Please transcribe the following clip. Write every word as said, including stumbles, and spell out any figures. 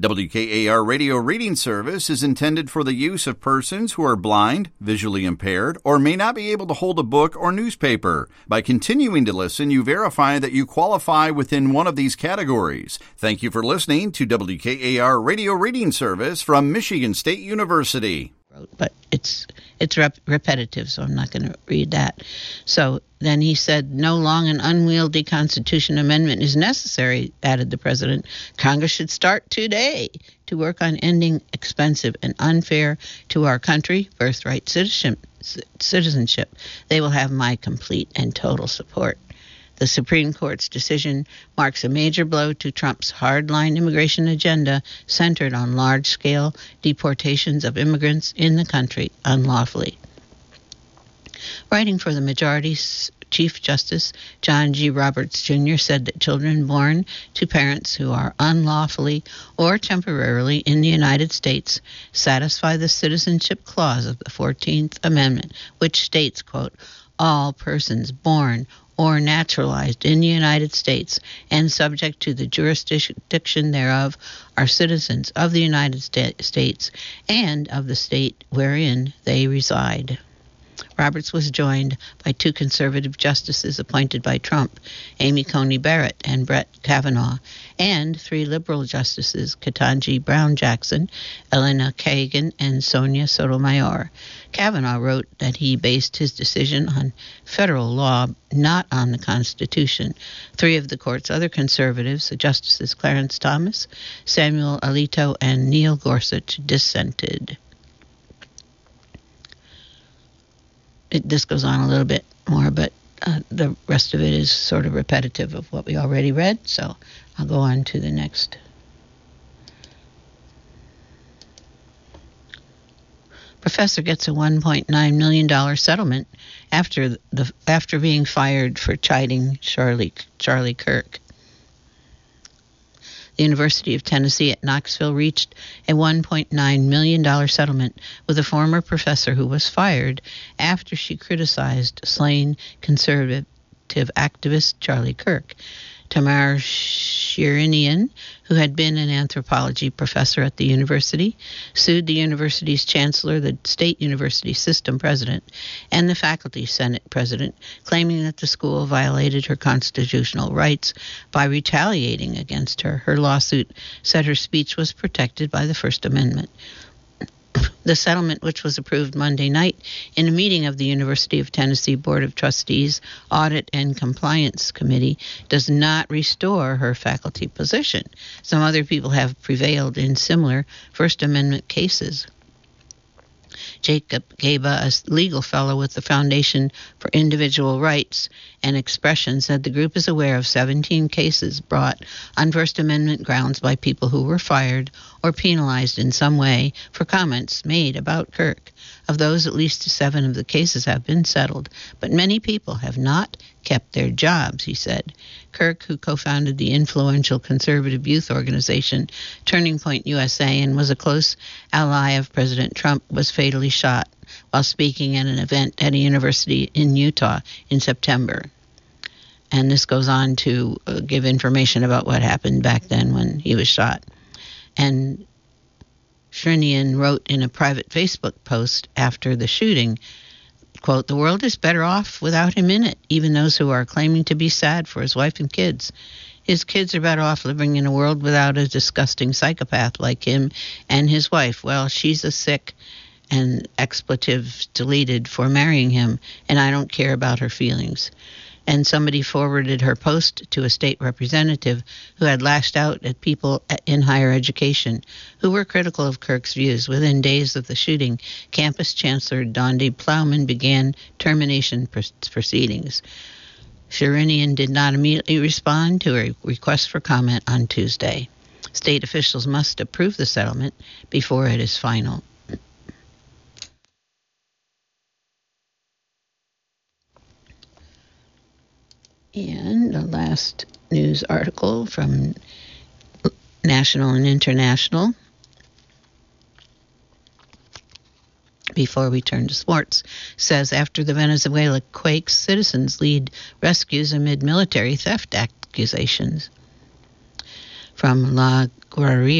W K A R Radio Reading Service is intended for the use of persons who are blind, visually impaired, or may not be able to hold a book or newspaper. By continuing to listen, you verify that you qualify within one of these categories. Thank you for listening to W K A R Radio Reading Service from Michigan State University. But it's it's rep- repetitive, so I'm not going to read that. So then he said, no long and unwieldy Constitution amendment is necessary, added the president. Congress should start today to work on ending expensive and unfair to our country birthright citizenship. citizenship. They will have my complete and total support. The Supreme Court's decision marks a major blow to Trump's hardline immigration agenda centered on large-scale deportations of immigrants in the country unlawfully. Writing for the majority's Chief Justice John G. Roberts Junior said that children born to parents who are unlawfully or temporarily in the United States satisfy the citizenship clause of the fourteenth Amendment, which states, quote, all persons born or naturalized in the United States and subject to the jurisdiction thereof are citizens of the United States and of the state wherein they reside. Roberts was joined by two conservative justices appointed by Trump, Amy Coney Barrett and Brett Kavanaugh, and three liberal justices, Ketanji Brown Jackson, Elena Kagan, and Sonia Sotomayor. Kavanaugh wrote that he based his decision on federal law, not on the Constitution. Three of the court's other conservatives, Justices Clarence Thomas, Samuel Alito, and Neil Gorsuch, dissented. It, this goes on a little bit more, but uh, the rest of it is sort of repetitive of what we already read, so I'll go on to the next. Professor gets a one point nine million dollars settlement after the after being fired for chiding Charlie Charlie Kirk. The University of Tennessee at Knoxville reached a one point nine million dollars settlement with a former professor who was fired after she criticized slain conservative activist Charlie Kirk. Tamar Shirinian, who had been an anthropology professor at the university, sued the university's chancellor, the state university system president, and the faculty senate president, claiming that the school violated her constitutional rights by retaliating against her. Her lawsuit said her speech was protected by the First Amendment. The settlement, which was approved Monday night in a meeting of the University of Tennessee Board of Trustees Audit and Compliance Committee, does not restore her faculty position. Some other people have prevailed in similar First Amendment cases. Jacob Gaba, a legal fellow with the Foundation for Individual Rights and Expression, said the group is aware of seventeen cases brought on First Amendment grounds by people who were fired or penalized in some way for comments made about Kirk. Of those, at least seven of the cases have been settled, but many people have not kept their jobs, he said. Kirk, who co-founded the influential conservative youth organization Turning Point U S A and was a close ally of President Trump, was fatally shot while speaking at an event at a university in Utah in September. And this goes on to uh, give information about what happened back then when he was shot. And Shrinian wrote in a private Facebook post after the shooting, quote, the world is better off without him in it, even those who are claiming to be sad for his wife and kids. His kids are better off living in a world without a disgusting psychopath like him, and his wife, well, she's a sick and expletive deleted for marrying him, and I don't care about her feelings. And somebody forwarded her post to a state representative who had lashed out at people in higher education who were critical of Kirk's views. Within days of the shooting, campus chancellor Dondi Plowman began termination proceedings. Sherinian did not immediately respond to a request for comment on Tuesday. State officials must approve the settlement before it is final. And the last news article from National and International, before we turn to sports, says after the Venezuela quakes, citizens lead rescues amid military theft accusations. From La Guardia.